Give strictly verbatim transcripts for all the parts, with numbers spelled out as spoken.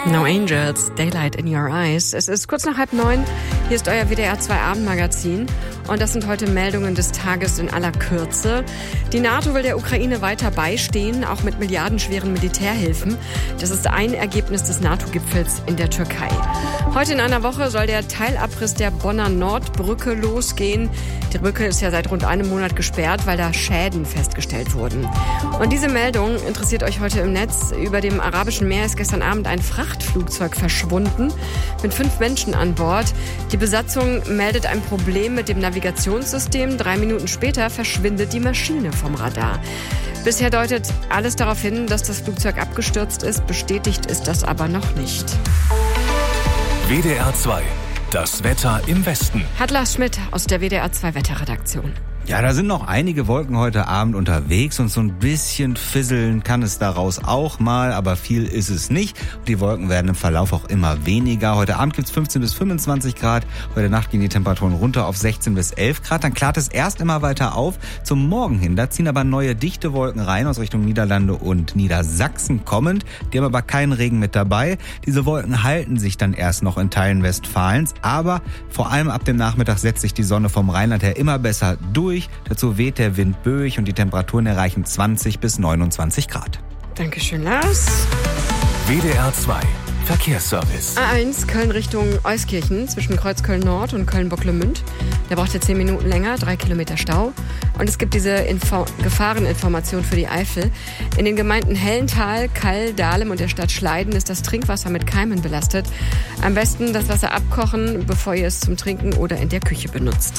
No Angels, Daylight in Your Eyes. Es ist kurz nach halb neun. Hier ist euer W D R zwei Abendmagazin. Und das sind heute Meldungen des Tages in aller Kürze. Die NATO will der Ukraine weiter beistehen, auch mit milliardenschweren Militärhilfen. Das ist ein Ergebnis des NATO-Gipfels in der Türkei. Heute in einer Woche soll der Teilabriss der Bonner Nordbrücke losgehen. Die Brücke ist ja seit rund einem Monat gesperrt, weil da Schäden festgestellt wurden. Und diese Meldung interessiert euch heute im Netz. Über dem Arabischen Meer ist gestern Abend ein Frachtflugzeug verschwunden mit fünf Menschen an Bord. Die Besatzung meldet ein Problem mit dem Navigationssystem. Drei Minuten später verschwindet die Maschine vom Radar. Bisher deutet alles darauf hin, dass das Flugzeug abgestürzt ist. Bestätigt ist das aber noch nicht. W D R zwei. Das Wetter im Westen. Hat Lars Schmidt aus der W D R zwei Wetterredaktion. Ja, da sind noch einige Wolken heute Abend unterwegs und so ein bisschen fisseln kann es daraus auch mal, aber viel ist es nicht. Die Wolken werden im Verlauf auch immer weniger. Heute Abend gibt's fünfzehn bis fünfundzwanzig Grad, heute Nacht gehen die Temperaturen runter auf sechzehn bis elf Grad. Dann klart es erst immer weiter auf zum Morgen hin. Da ziehen aber neue dichte Wolken rein aus Richtung Niederlande und Niedersachsen kommend. Die haben aber keinen Regen mit dabei. Diese Wolken halten sich dann erst noch in Teilen Westfalens, aber vor allem ab dem Nachmittag setzt sich die Sonne vom Rheinland her immer besser durch. Dazu weht der Wind böig und die Temperaturen erreichen zwanzig bis neunundzwanzig Grad. Dankeschön, Lars. W D R zwei Verkehrsservice. A eins Köln Richtung Euskirchen zwischen Kreuzköln Nord und Köln-Bocklemünd. Der braucht ja zehn Minuten länger, drei Kilometer Stau. Und es gibt diese Info- Gefahreninformation für die Eifel. In den Gemeinden Hellental, Kall, Dahlem und der Stadt Schleiden ist das Trinkwasser mit Keimen belastet. Am besten das Wasser abkochen, bevor ihr es zum Trinken oder in der Küche benutzt.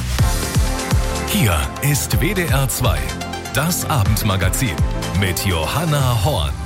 Hier ist W D R zwei, das Abendmagazin mit Johanna Horn.